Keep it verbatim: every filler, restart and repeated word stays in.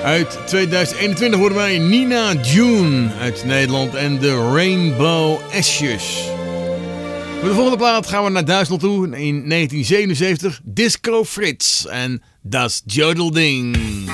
Uit tweeduizend eenentwintig horen wij Nina June uit Nederland en de Rainbow Ashes. Voor de volgende plaat gaan we naar Duitsland toe. In negentien zevenenzeventig Disco Fritz en Das Jodelding.